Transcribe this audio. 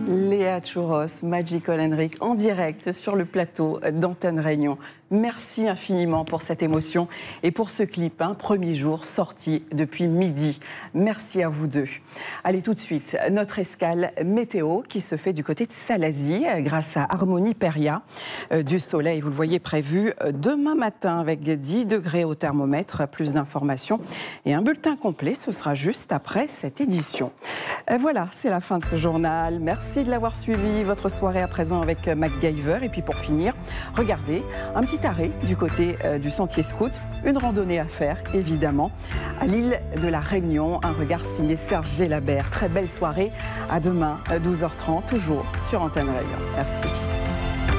Léa Chouros, Magical Henrik, en direct sur le plateau d'Antenne Réunion. Merci infiniment pour cette émotion et pour ce clip, premier jour sorti depuis midi. Merci à vous deux. Allez, tout de suite, notre escale météo qui se fait du côté de Salazie grâce à Harmonie Peria. Du soleil, vous le voyez, prévu demain matin avec 10 degrés au thermomètre. Plus d'informations et un bulletin complet, ce sera juste après cette édition. Voilà, c'est la fin de ce journal. Merci de l'avoir suivi. Votre soirée à présent avec MacGyver. Et puis pour finir, regardez, un petit arrêt du côté du Sentier Scout. Une randonnée à faire, évidemment, à l'île de la Réunion. Un regard signé Serge Gélabert. Très belle soirée. À demain, 12h30, toujours sur Antenne Réunion. Merci.